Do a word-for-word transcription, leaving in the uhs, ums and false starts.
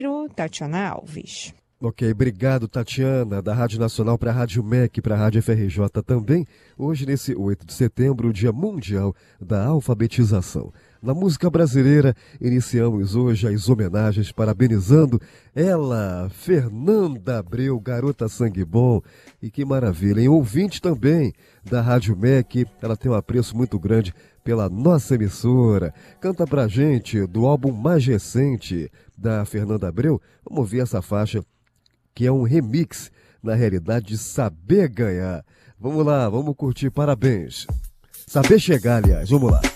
Tatiana Alves. Ok, obrigado, Tatiana, da Rádio Nacional para a Rádio M E C, para a Rádio F R J também. Hoje, nesse oito de setembro, o Dia Mundial da Alfabetização. Na música brasileira, iniciamos hoje as homenagens parabenizando ela, Fernanda Abreu, garota sangue bom. E que maravilha, hein? Ouvinte também da Rádio M E C, ela tem um apreço muito grande pela nossa emissora. Canta pra gente do álbum mais recente da Fernanda Abreu. Vamos ouvir essa faixa, que é um remix, na realidade, de Saber Ganhar. Vamos lá, vamos curtir, parabéns. Saber chegar, aliás, vamos lá.